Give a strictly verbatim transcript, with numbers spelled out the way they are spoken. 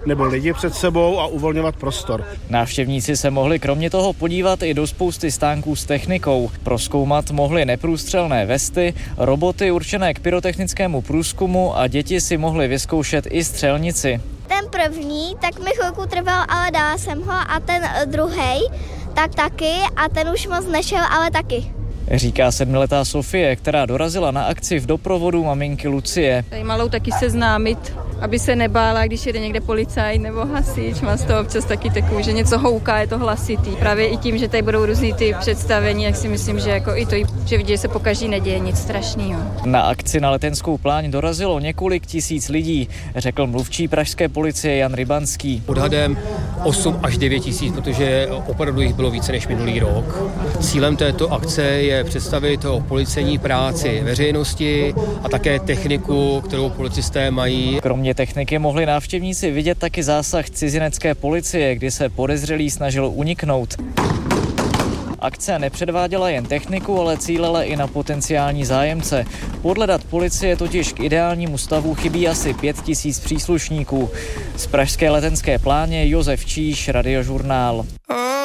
nebo lidi před sebou a uvolňovat prostor. Návštěvníci se mohli kromě toho podívat i do spousty stánků s technikou. Prozkoumat mohli neprůstřelné vesty, roboty určené k pyrotechnickému průzkumu a děti si mohly vyzkoušet i střelnici. Ten první, tak mi chvilku trval, ale dala jsem ho a ten druhý, tak taky a ten už moc nešel, ale taky. Říká sedmiletá Sofie, která dorazila na akci v doprovodu maminky Lucie. Tady malou taky seznámit, aby se nebála, když jede někde policajt nebo hasič. Mám z toho občas taky takovou, že něco houká, je to hlasitý. Právě i tím, že tady budou různý ty představení, jak si myslím, že jako i to, že vidí, že se pokaždý neděje nic strašného. Na akci na Letenskou pláň dorazilo několik tisíc lidí, řekl mluvčí pražské policie Jan Rybanský. Odhadem osm až devět tisíc, protože opravdu jich bylo více než minulý rok. Cílem této akce je představit o policejní práci veřejnosti a také techniku, kterou policisté mají. Kromě techniky mohli návštěvníci vidět taky zásah cizinecké policie, kdy se podezřelý snažil uniknout. Akce nepředváděla jen techniku, ale cílila i na potenciální zájemce. Podle dat policie totiž k ideálnímu stavu chybí asi pět tisíc příslušníků. Z pražské Letenské pláně Josef Číš, Radiožurnál.